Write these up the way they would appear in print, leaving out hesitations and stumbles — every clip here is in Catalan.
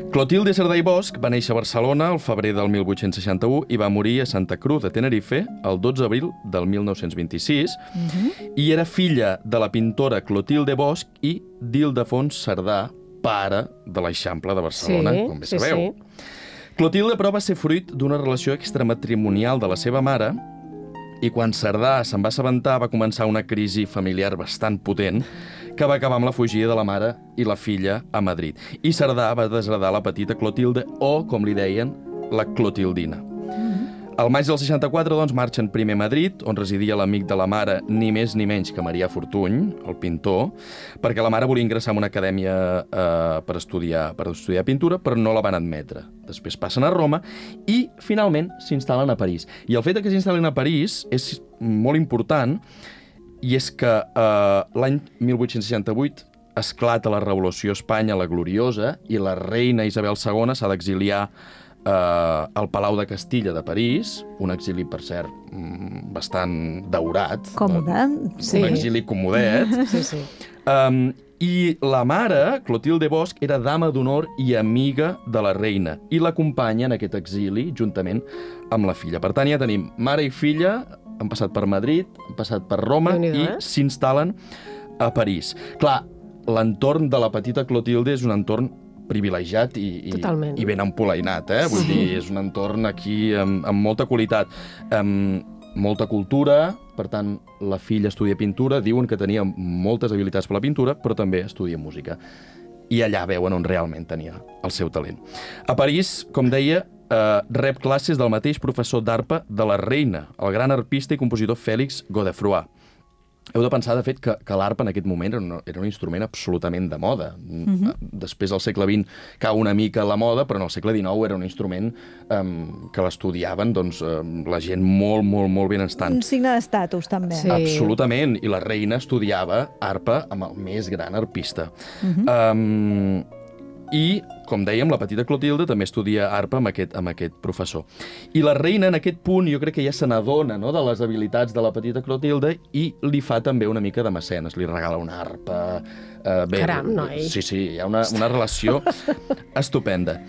Clotilde Cerdà i Bosch va néixer a Barcelona el febrer del 1861 i va morir a Santa Cruz de Tenerife el 12 d'abril del 1926 i era filla de la pintora Clotilde Bosch i d'Ildefons Cerdà, pare de l'Eixample de Barcelona, com bé sabeu. Clotilde, però, va ser fruit d'una relació extramatrimonial de la seva mare i quan Cerdà se'n va assabentar va començar una crisi familiar bastant potent que va acabar amb la fugida de la mare i la filla a Madrid. I Cerdà va desheredar la petita Clotilde, o, com li deien, la Clotildina. Al maig del 64, doncs, marxen primer a Madrid, on residia l'amic de la mare, ni més ni menys que Marià Fortuny, el pintor, perquè la mare volia ingressar en una acadèmia per estudiar pintura, però no la van admetre. Després passen a Roma i, finalment, s'instal·len a París. I el fet que s'instal·lin a París és molt important, i és que l'any 1868 esclata la Revolució a Espanya, la gloriosa, i la reina Isabel II s'ha d'exiliar al Palau de Castilla de París, un exili, per cert, bastant daurat. Còmode. Un exili comodet. I la mare, Clotilde Bosch, era dama d'honor i amiga de la reina i l'acompanya en aquest exili juntament amb la filla. Per tant, ja tenim mare i filla, han passat per Madrid, han passat per Roma i s'instal·len a París. Clar, l'entorn de la petita Clotilde és un entorn privilegiat i ben empolainat, Vull dir, és un entorn aquí amb molta qualitat, molta cultura, per tant, la filla estudia pintura, diuen que tenia moltes habilitats per la pintura, però també estudia música. I allà veuen on realment tenia el seu talent. A París, com deia, rep classes del mateix professor d'arpa de la reina, el gran arpista i compositor Félix Godefroy. Heu de pensar, de fet, que l'arpa en aquest moment era un instrument absolutament de moda. Després del segle XX cau una mica la moda, però en el segle XIX era un instrument que l'estudiaven la gent molt benestant. Un signe d'estatus, també. Absolutament. I la reina estudiava arpa amb el més gran arpista. I, com dèiem, la petita Clotilde també estudia arpa amb aquest professor. I la reina, en aquest punt, jo crec que ja se n'adona de les habilitats de la petita Clotilde i li fa també una mica de mecenes. Li regala una arpa. Caram, noi! Sí, hi ha una relació estupenda.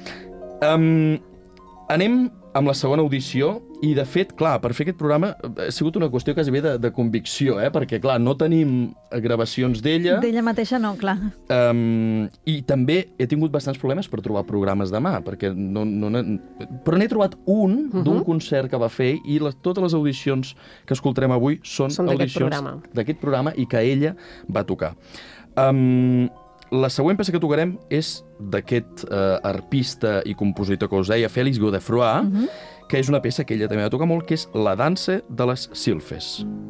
Anem amb la segona audició i, de fet, clar, per fer aquest programa ha sigut una qüestió quasi bé de convicció, perquè, clar, no tenim gravacions d'ella. D'ella mateixa no, clar. I també he tingut bastants problemes per trobar programes de mà, perquè però n'he trobat un d'un concert que va fer i totes les audicions que escoltarem avui són audicions d'aquest programa i que ella va tocar. La següent peça que tocarem és d'aquest arpista i compositor que us deia, Félix Godefroy, que és una peça que ella també va tocar molt, que és La dansa de les Silfes.